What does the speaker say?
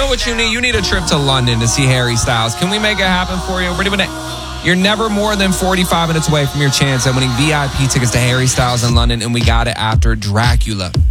know what you need. You need a trip to London to see Harry Styles. Can we make it happen for you? You're never more than 45 minutes away from your chance at winning VIP tickets to Harry Styles in London, and we got it after Dracula.